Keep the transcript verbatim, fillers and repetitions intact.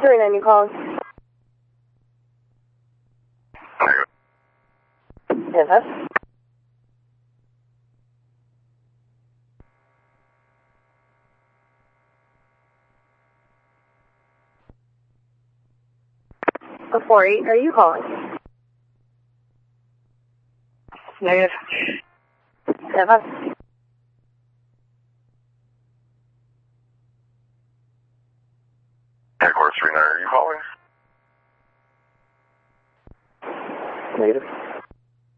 three nine, you calling? Yes, huh? A four eight, are you calling? Negative. Seven. Headquarters three nine, are you calling? Negative.